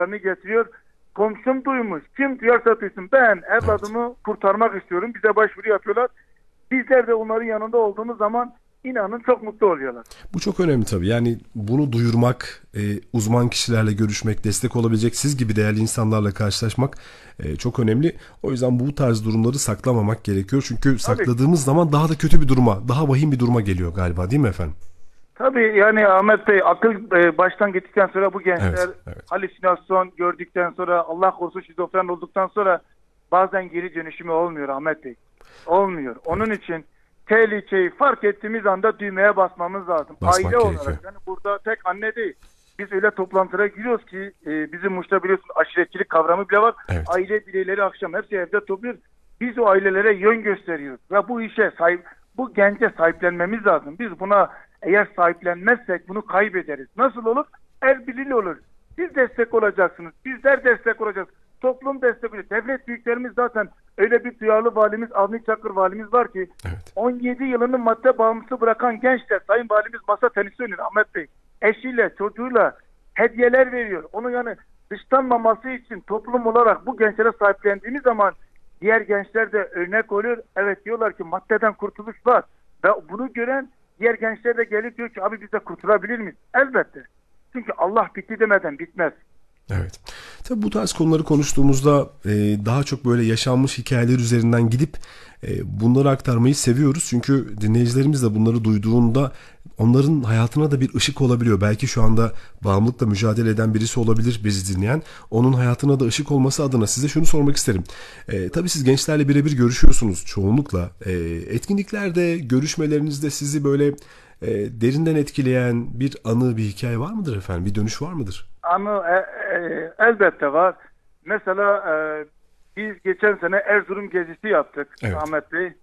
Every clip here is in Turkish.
getiriyor. Komşum duymuş. Kim duyarsa duysun. Ben evladımı kurtarmak istiyorum. Bize başvuru yapıyorlar. Bizler de onların yanında olduğumuz zaman inanın çok mutlu oluyorlar. Bu çok önemli tabii. Yani bunu duyurmak, uzman kişilerle görüşmek, destek olabilecek siz gibi değerli insanlarla karşılaşmak çok önemli. O yüzden bu tarz durumları saklamamak gerekiyor. Çünkü Tabii. sakladığımız zaman daha da kötü bir duruma, daha vahim bir duruma geliyor galiba, değil mi efendim? Tabii yani Ahmet Bey, akıl baştan gittikten sonra bu gençler Evet. halüsinasyon gördükten sonra, Allah korusun şizofren olduktan sonra bazen geri dönüşümü olmuyor Ahmet Bey. Olmuyor. Onun için tehlikeyi fark ettiğimiz anda düğmeye basmamız lazım. Basmak Aile gerekiyor. olarak yani burada tek anne değil. Biz öyle toplantılara giriyoruz ki bizim Muş'ta biliyorsun aşiretçilik kavramı bile var. Evet. Aile bireyleri akşam hepsi evde topluyor. Biz o ailelere yön gösteriyoruz. Ve bu işe bu gence sahiplenmemiz lazım. Biz buna eğer sahiplenmezsek bunu kaybederiz. Nasıl olur? El birliğiyle olur. Siz destek olacaksınız. Bizler destek olacağız. Toplum destek olacak. Devlet büyüklerimiz zaten öyle bir duyarlı valimiz, Avni Çakır valimiz var ki Evet. 17 yılını madde bağımlısı bırakan gençler, Sayın Valimiz masa tenisi oynuyor Ahmet Bey. Eşiyle, çocuğuyla hediyeler veriyor. Onun yani dışlanmaması için toplum olarak bu gençlere sahiplendiğimiz zaman diğer gençler de örnek oluyor. Evet diyorlar ki maddeden kurtuluş var. Ve bunu gören diğer gençler de gelip diyor ki abi biz de kurtulabilir miyiz? Elbette. Çünkü Allah bitti demeden bitmez. Evet. Tabii bu tarz konuları konuştuğumuzda daha çok böyle yaşanmış hikayeler üzerinden gidip bunları aktarmayı seviyoruz. Çünkü dinleyicilerimiz de bunları duyduğunda onların hayatına da bir ışık olabiliyor. Belki şu anda bağımlılıkla mücadele eden birisi olabilir bizi dinleyen. Onun hayatına da ışık olması adına size şunu sormak isterim. Tabii siz gençlerle birebir görüşüyorsunuz çoğunlukla. Etkinliklerde, görüşmelerinizde sizi böyle derinden etkileyen bir anı, bir hikaye var mıdır efendim? Bir dönüş var mıdır? Anı elbette var. Mesela biz geçen sene Erzurum gezisi yaptık Evet. Ahmet Bey.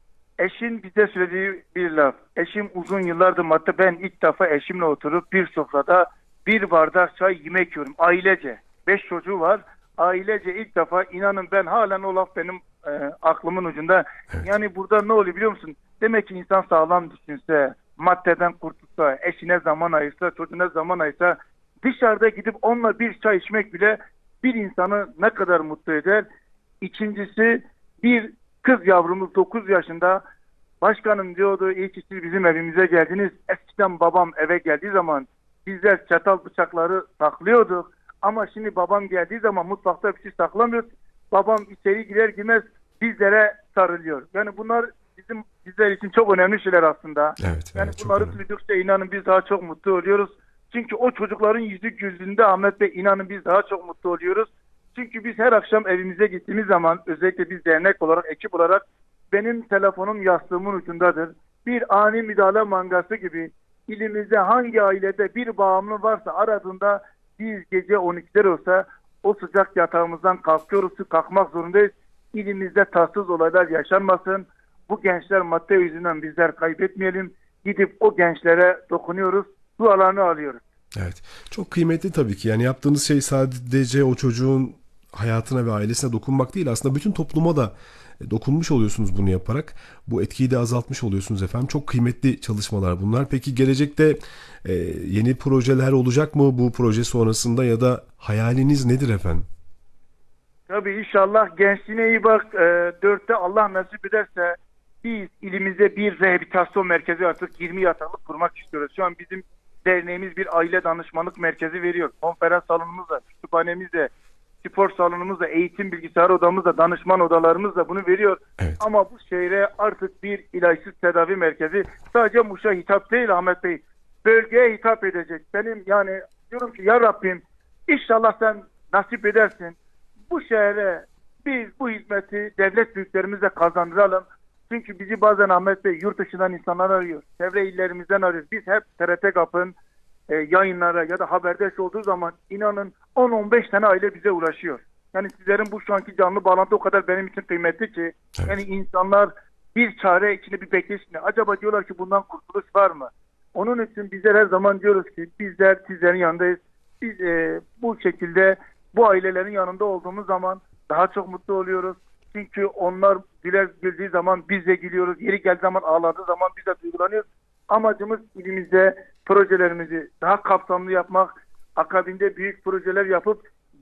Eşin bize söylediği bir laf. Eşim uzun yıllardır madde. Ben ilk defa eşimle oturup bir sofrada bir bardak çay yemek yiyorum. Ailece. 5 çocuğu var. Ailece ilk defa inanın ben halen o laf benim aklımın ucunda. Evet. Yani burada ne oluyor biliyor musun? Demek ki insan sağlam düşünse, maddeden kurtulsa, eşine zaman ayırsa, çocuğuna zaman ayırsa, dışarıda gidip onunla bir çay içmek bile bir insanı ne kadar mutlu eder. İkincisi bir kız yavrumuz 9 yaşında. Başkanım diyordu iyi ki siz bizim evimize geldiniz. Eskiden babam eve geldiği zaman bizler çatal bıçakları saklıyorduk. Ama şimdi babam geldiği zaman mutfakta bir şey saklamıyoruz. Babam içeri girer girmez bizlere sarılıyor. Yani bunlar bizler için çok önemli şeyler aslında. Evet, Yani evet, çok bunları önemli. duydukça inanın biz daha çok mutlu oluyoruz. Çünkü o çocukların yüzü güldüğünde Ahmet Bey inanın biz daha çok mutlu oluyoruz. Çünkü biz her akşam evimize gittiğimiz zaman özellikle biz dernek olarak, ekip olarak benim telefonum yastığımın ucundadır. Bir ani müdahale mangası gibi ilimizde hangi ailede bir bağımlı varsa aradığında biz gece 12'ler olsa o sıcak yatağımızdan kalkıyoruz, kalkmak zorundayız. İlimizde tatsız olaylar yaşanmasın. Bu gençler madde yüzünden bizler kaybetmeyelim. Gidip o gençlere dokunuyoruz, dualarını alıyoruz. Evet. Çok kıymetli tabii ki. Yani yaptığınız şey sadece o çocuğun hayatına ve ailesine dokunmak değil. Aslında bütün topluma da dokunmuş oluyorsunuz bunu yaparak. Bu etkiyi de azaltmış oluyorsunuz efendim. Çok kıymetli çalışmalar bunlar. Peki gelecekte yeni projeler olacak mı bu proje sonrasında ya da hayaliniz nedir efendim? Tabii inşallah gençliğine iyi bak. 4'te Allah nasip ederse biz ilimize bir rehabilitasyon merkezi artık 20 yataklık kurmak istiyoruz. Şu an bizim derneğimiz bir aile danışmanlık merkezi veriyor. Konferans salonumuzla, kütüphanemizle, spor salonumuzla, eğitim bilgisayar odamızla, danışman odalarımızla bunu veriyor. Evet. Ama bu şehre artık bir ilaçsız tedavi merkezi sadece Muş'a hitap değil Ahmet Bey. Bölgeye hitap edecek. Benim yani diyorum ki ya Rabbim inşallah sen nasip edersin. Bu şehre biz bu hizmeti devlet büyüklerimizle kazandıralım. Çünkü bizi bazen Ahmet Bey yurt dışından insanlar arıyor. Çevre illerimizden arıyor. Biz hep TRT Kap'ın yayınlara ya da haberdaş olduğu zaman inanın 10-15 tane aile bize ulaşıyor. Yani sizlerin bu şu anki canlı bağlantı o kadar benim için kıymetli ki. Evet. Yani insanlar bir çare içinde bir bekleyişinde. Acaba diyorlar ki bundan kurtuluş var mı? Onun için bizler her zaman diyoruz ki bizler sizlerin yanındayız. Biz bu şekilde bu ailelerin yanında olduğumuz zaman daha çok mutlu oluyoruz. Çünkü onlar güldüğü zaman biz de gülüyoruz. Yeri geldiği zaman ağladığı zaman biz de duygulanıyoruz. Amacımız ilimizde projelerimizi daha kapsamlı yapmak, akabinde büyük projeler yapıp